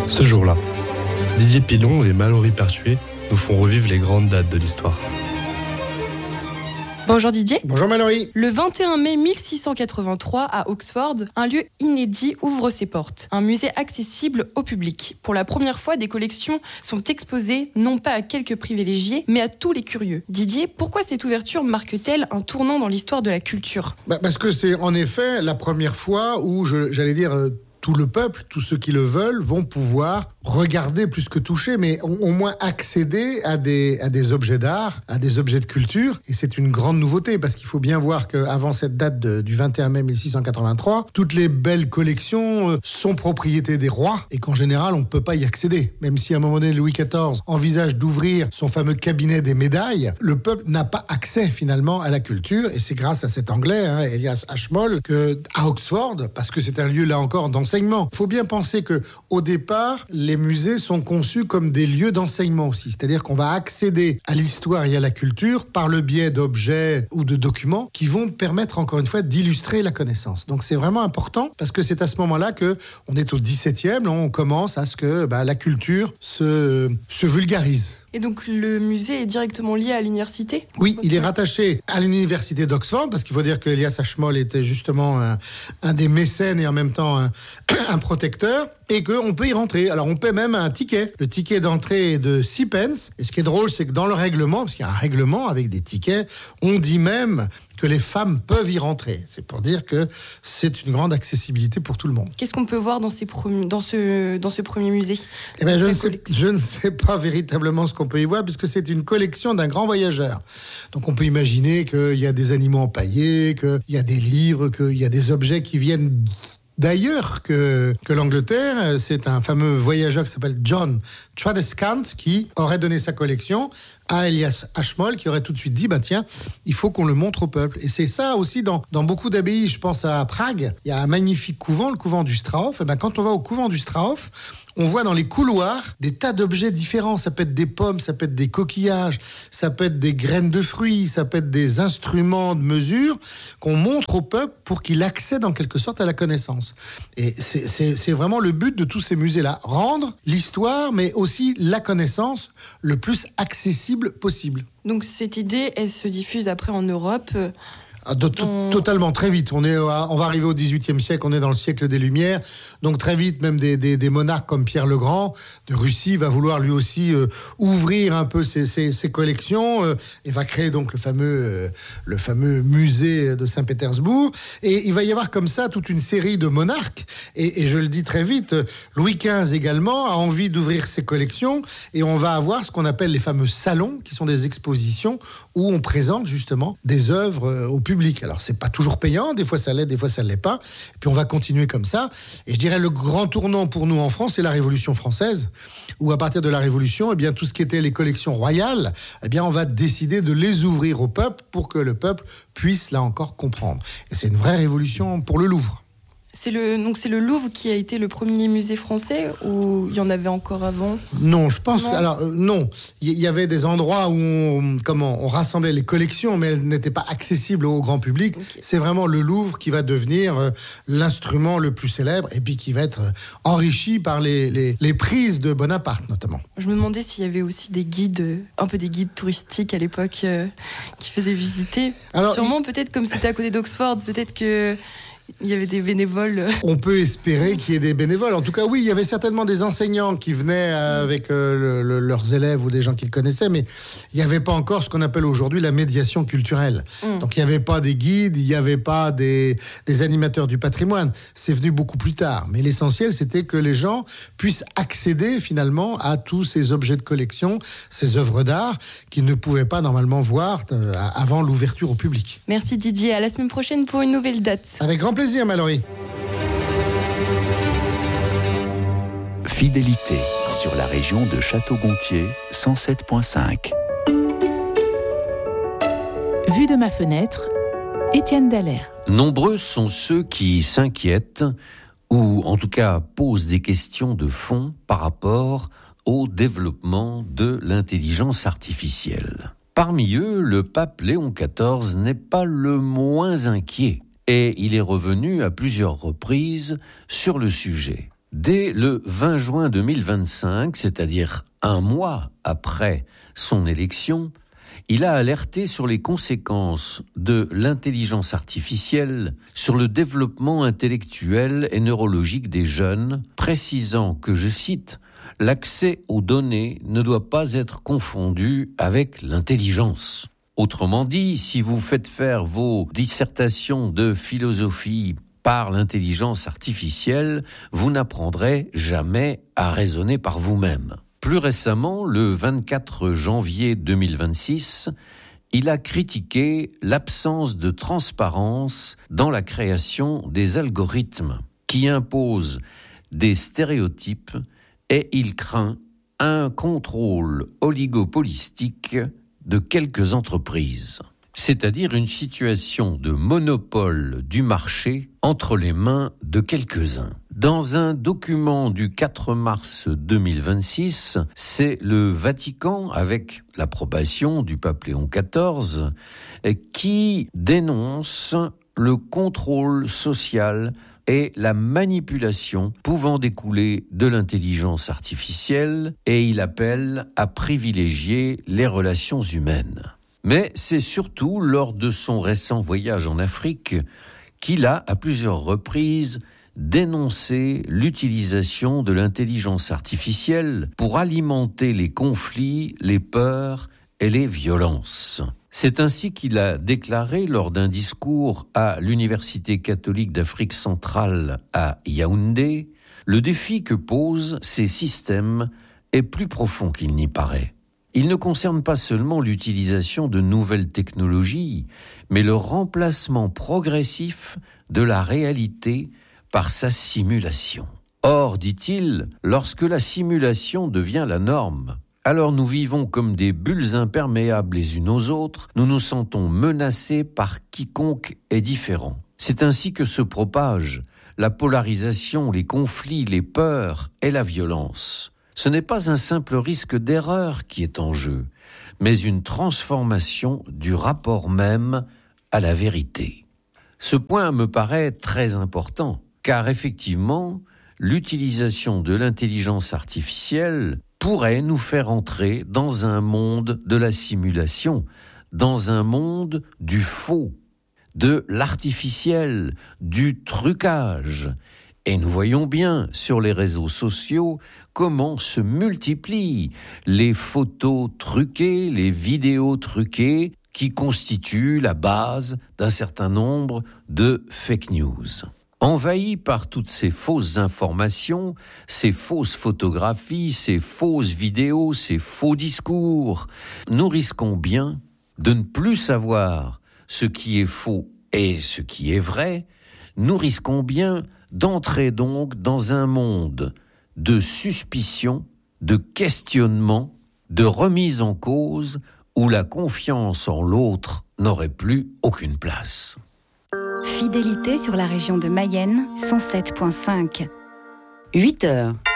Ce jour-là, Didier Pilon et Mallory Pertuis nous font revivre les grandes dates de l'histoire. Bonjour Didier. Bonjour Mallory. Le 21 mai 1683, à Oxford, un lieu inédit ouvre ses portes. Un musée accessible au public. Pour la première fois, des collections sont exposées, non pas à quelques privilégiés, mais à tous les curieux. Didier, pourquoi cette ouverture marque-t-elle un tournant dans l'histoire de la culture ? Parce que c'est en effet la première fois où, tout le peuple, tous ceux qui le veulent, vont pouvoir regarder plus que toucher, mais au moins accéder à des objets d'art, à des objets de culture. Et c'est une grande nouveauté, parce qu'il faut bien voir qu'avant cette date du 21 mai 1683, toutes les belles collections sont propriété des rois, et qu'en général, on ne peut pas y accéder. Même si à un moment donné, Louis XIV envisage d'ouvrir son fameux cabinet des médailles, le peuple n'a pas accès finalement à la culture, et c'est grâce à cet Anglais, Elias Ashmole, qu'à Oxford, parce que c'est un lieu là encore d'enseignement. Il faut bien penser qu'au départ, les musées sont conçus comme des lieux d'enseignement aussi. C'est-à-dire qu'on va accéder à l'histoire et à la culture par le biais d'objets ou de documents qui vont permettre, encore une fois, d'illustrer la connaissance. Donc c'est vraiment important parce que c'est à ce moment-là qu'on est au XVIIe, on commence à ce que la culture se vulgarise. Et donc le musée est directement lié à l'université ? Oui, il est rattaché à l'université d'Oxford, parce qu'il faut dire que Elias Ashmole était justement un des mécènes et en même temps un protecteur, et qu'on peut y rentrer. Alors on paie même un ticket. Le ticket d'entrée est de 6 pence. Et ce qui est drôle, c'est que dans le règlement, parce qu'il y a un règlement avec des tickets, on dit même que les femmes peuvent y rentrer. C'est pour dire que c'est une grande accessibilité pour tout le monde. Qu'est-ce qu'on peut voir dans ce premier musée ? Je ne sais pas véritablement ce qu'on peut y voir, puisque c'est une collection d'un grand voyageur. Donc on peut imaginer qu'il y a des animaux empaillés, qu'il y a des livres, qu'il y a des objets qui viennent d'ailleurs que l'Angleterre. C'est un fameux voyageur qui s'appelle John Tradescant qui aurait donné sa collection à Elias Ashmole, qui aurait tout de suite dit tiens, il faut qu'on le montre au peuple. Et c'est ça aussi dans beaucoup d'abbayes. Je pense à Prague, il y a un magnifique couvent, le couvent du Strauch. Et quand on va au couvent du Strauch, on voit dans les couloirs des tas d'objets différents. Ça peut être des pommes, ça peut être des coquillages, ça peut être des graines de fruits, ça peut être des instruments de mesure qu'on montre au peuple pour qu'il accède en quelque sorte à la connaissance. Et c'est vraiment le but de tous ces musées-là. Rendre l'histoire, mais aussi la connaissance le plus accessible possible. Donc cette idée, elle se diffuse après en Europe Totalement, très vite. On va arriver au XVIIIe siècle, on est dans le siècle des Lumières. Donc très vite, même des monarques comme Pierre le Grand de Russie va vouloir lui aussi ouvrir un peu ses collections et va créer donc le fameux musée de Saint-Pétersbourg. Et il va y avoir comme ça toute une série de monarques. Et je le dis très vite, Louis XV également a envie d'ouvrir ses collections. Et on va avoir ce qu'on appelle les fameux salons, qui sont des expositions où on présente justement des œuvres au public. Alors, c'est pas toujours payant, des fois ça l'est, des fois ça l'est pas. Et puis on va continuer comme ça. Et je dirais le grand tournant pour nous en France, c'est la Révolution française, où à partir de la Révolution, tout ce qui était les collections royales, on va décider de les ouvrir au peuple pour que le peuple puisse là encore comprendre. Et c'est une vraie révolution pour le Louvre. C'est le Louvre qui a été le premier musée français, ou il y en avait encore avant ? Non, je pense non. Il y avait des endroits où on rassemblait les collections, mais elles n'étaient pas accessibles au grand public. Okay. C'est vraiment le Louvre qui va devenir l'instrument le plus célèbre et puis qui va être enrichi par les prises de Bonaparte notamment. Je me demandais s'il y avait aussi des guides, un peu des guides touristiques à l'époque qui faisaient visiter. Alors, sûrement, peut-être comme c'était à côté d'Oxford, peut-être que il y avait des bénévoles. On peut espérer qu'il y ait des bénévoles. En tout cas, oui, il y avait certainement des enseignants qui venaient avec leurs élèves ou des gens qu'ils connaissaient, mais il n'y avait pas encore ce qu'on appelle aujourd'hui la médiation culturelle. Donc, il n'y avait pas des guides, il n'y avait pas des animateurs du patrimoine. C'est venu beaucoup plus tard. Mais l'essentiel, c'était que les gens puissent accéder finalement à tous ces objets de collection, ces œuvres d'art qu'ils ne pouvaient pas normalement voir avant l'ouverture au public. Merci Didier. À la semaine prochaine pour une nouvelle date. Avec grand plaisir, Mallory. Fidélité sur la région de Château-Gontier, 107.5. Vue de ma fenêtre, Étienne Dallaire. Nombreux sont ceux qui s'inquiètent ou en tout cas posent des questions de fond par rapport au développement de l'intelligence artificielle. Parmi eux, le pape Léon XIV n'est pas le moins inquiet et il est revenu à plusieurs reprises sur le sujet. Dès le 20 juin 2025, c'est-à-dire un mois après son élection, il a alerté sur les conséquences de l'intelligence artificielle sur le développement intellectuel et neurologique des jeunes, précisant que, je cite, « l'accès aux données ne doit pas être confondu avec l'intelligence ». Autrement dit, si vous faites faire vos dissertations de philosophie par l'intelligence artificielle, vous n'apprendrez jamais à raisonner par vous-même. Plus récemment, le 24 janvier 2026, il a critiqué l'absence de transparence dans la création des algorithmes qui imposent des stéréotypes et il craint un contrôle oligopolistique de quelques entreprises, c'est-à-dire une situation de monopole du marché entre les mains de quelques-uns. Dans un document du 4 mars 2026, c'est le Vatican, avec l'approbation du pape Léon XIV, qui dénonce le contrôle social et la manipulation pouvant découler de l'intelligence artificielle, et il appelle à privilégier les relations humaines. Mais c'est surtout lors de son récent voyage en Afrique qu'il a, à plusieurs reprises, dénoncé l'utilisation de l'intelligence artificielle pour alimenter les conflits, les peurs et les violences. C'est ainsi qu'il a déclaré lors d'un discours à l'Université catholique d'Afrique centrale à Yaoundé, « Le défi que posent ces systèmes est plus profond qu'il n'y paraît. Il ne concerne pas seulement l'utilisation de nouvelles technologies, mais le remplacement progressif de la réalité par sa simulation. Or, dit-il, lorsque la simulation devient la norme, alors nous vivons comme des bulles imperméables les unes aux autres, nous nous sentons menacés par quiconque est différent. C'est ainsi que se propagent la polarisation, les conflits, les peurs et la violence. Ce n'est pas un simple risque d'erreur qui est en jeu, mais une transformation du rapport même à la vérité. Ce point me paraît très important, car effectivement, l'utilisation de l'intelligence artificielle pourrait nous faire entrer dans un monde de la simulation, dans un monde du faux, de l'artificiel, du trucage. Et nous voyons bien sur les réseaux sociaux comment se multiplient les photos truquées, les vidéos truquées qui constituent la base d'un certain nombre de fake news. Envahis par toutes ces fausses informations, ces fausses photographies, ces fausses vidéos, ces faux discours, nous risquons bien de ne plus savoir ce qui est faux et ce qui est vrai. Nous risquons bien d'entrer donc dans un monde de suspicion, de questionnement, de remise en cause, où la confiance en l'autre n'aurait plus aucune place. Fidélité sur la région de Mayenne, 107.5. 8 heures.